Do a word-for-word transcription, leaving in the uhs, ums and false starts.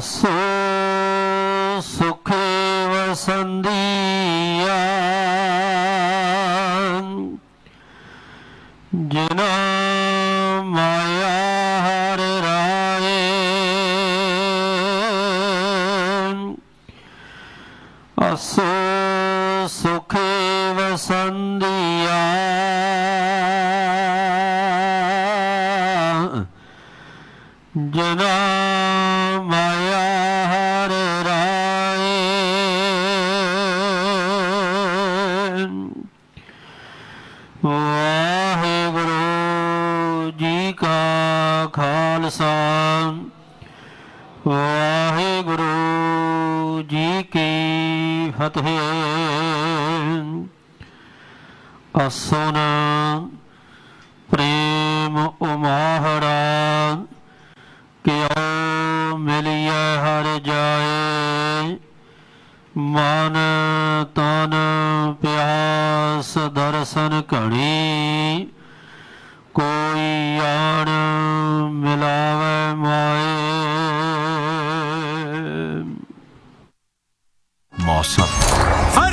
असो सुखे वसंदिया जिना माया हर राए असो सुखे वसंदिया जिना माया हर राए वाहेगुरु जी का खालसा वाहेगुरु जी की फतेह। असुन प्रेम उमाहड़ा क्यों मिलिए हर जाए मन तन प्यास दर्शन घड़ी